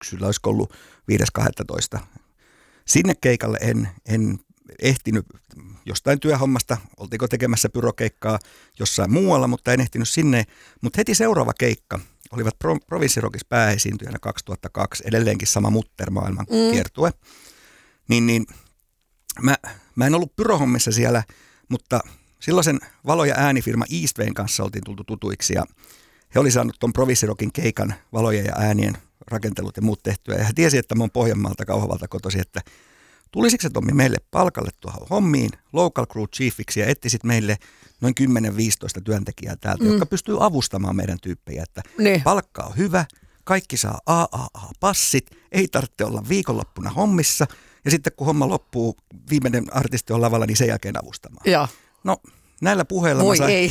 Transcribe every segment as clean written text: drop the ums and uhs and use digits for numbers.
syksyllä, olisiko ollut 5.12. Sinne keikalle en ehtinyt jostain työhommasta, oltiinko tekemässä pyrokeikkaa jossain muualla, mutta en ehtinyt sinne. Mutta heti seuraava keikka olivat Provinssirokissa pääesiintyjänä 2002, edelleenkin sama Muttermaailman kiertue. Niin mä en ollut pyrohommissa siellä, mutta silloisen valo- ja äänifirma Eastwayn kanssa oltiin tultu tutuiksi ja he oli saanut tuon Provinssirokin keikan valojen ja äänien rakentelut ja muut tehtyä. Ja he tiesi, että mä oon Pohjanmaalta Kauhavalta kotoisin, että tulisiko se Tommi meille palkalle tuohon hommiin, local crew chiefiksi ja etsisit meille noin 10-15 työntekijää täältä, jotka pystyy avustamaan meidän tyyppejä, että palkka on hyvä, kaikki saa AAA-passit, ei tarvitse olla viikonloppuna hommissa ja sitten kun homma loppuu, viimeinen artisti on lavalla, niin sen jälkeen avustamaan. Ja. No näillä puheilla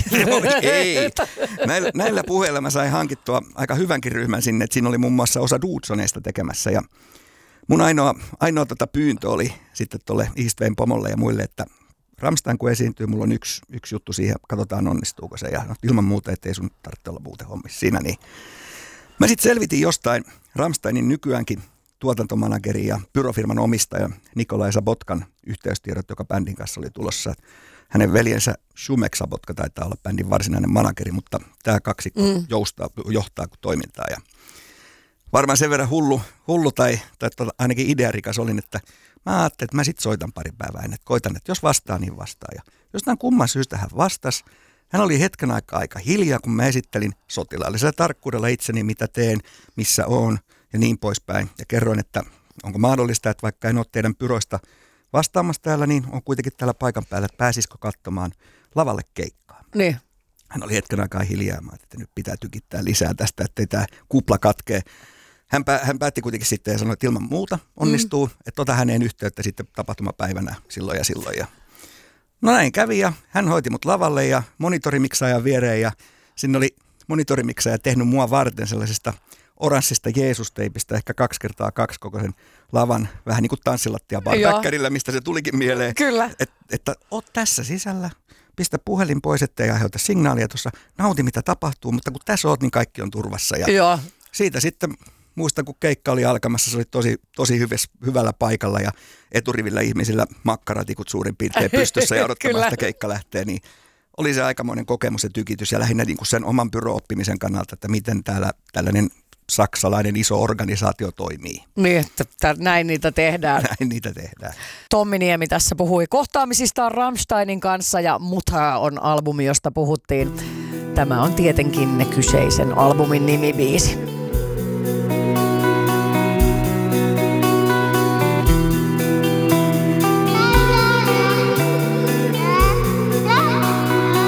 näillä puheilla mä sain hankittua aika hyvänkin ryhmän sinne, että siinä oli muun muassa osa Dudsoneista tekemässä ja mun ainoa pyyntö oli sitten tuolle Eastwayn pomolle ja muille, että Rammstein kun esiintyy, mulla on yksi juttu siihen, katsotaan onnistuuko se ja ilman muuta, ettei sun tarvitse olla muuten hommissa siinä. Niin. Mä sitten selvitin jostain Rammsteinin nykyäänkin tuotantomanageri ja pyrofirman omistaja Nikolai Sabotkan yhteystiedot, joka bändin kanssa oli tulossa. Hänen veljensä Schumek Sabotka taitaa olla bändin varsinainen manageri, mutta tämä kaksikko johtaa toimintaa ja varmaan sen verran hullu tai ainakin idearikas olin, että mä ajattelin, että mä sit soitan pari päivää ennen, että koitan, että jos vastaa, niin vastaa. Ja jostain kumman syystä hän vastasi. Hän oli hetken aikaa aika hiljaa, kun mä esittelin sotilaallisella tarkkuudella itseni, mitä teen, missä oon ja niin poispäin. Ja kerroin, että onko mahdollista, että vaikka en ole teidän pyroista vastaamassa täällä, niin on kuitenkin täällä paikan päällä, että pääsisikö katsomaan lavalle keikkaa. Niin. Hän oli hetken aikaa hiljaa, että nyt pitää tykittää lisää tästä, ettei tämä kupla katkee. Hän päätti kuitenkin sitten ja sanoi, että ilman muuta onnistuu, että ota häneen yhteyttä sitten tapahtumapäivänä silloin ja silloin. Ja no näin kävi ja hän hoiti mut lavalle ja monitorimiksajan viereen ja sinne oli monitorimiksaja tehnyt mua varten sellaisesta oranssista Jeesus-teipistä ehkä 2x2 koko sen lavan, vähän niin kuin tanssilattia barbackärillä, mistä se tulikin mieleen. Kyllä. Että oot tässä sisällä, pistä puhelin pois, ettei aiheuta signaalia tuossa, nauti mitä tapahtuu, mutta kun tässä oot, niin kaikki on turvassa. Ja siitä sitten muistan, kun keikka oli alkamassa, se oli tosi hyvällä paikalla ja eturivillä ihmisillä makkaratikut suurin piirtein pystyssä ja odottamaan, että keikka lähtee, niin oli se aikamoinen kokemus ja tykitys ja lähinnä niin kuin sen oman pyro-oppimisen kannalta, että miten täällä tällainen saksalainen iso organisaatio toimii. Niin, että näin niitä tehdään. Näin niitä tehdään. Tommi Niemi tässä puhui kohtaamisistaan Rammsteinin kanssa ja Mutha on albumi, josta puhuttiin. Tämä on tietenkin kyseisen albumin nimibiisi.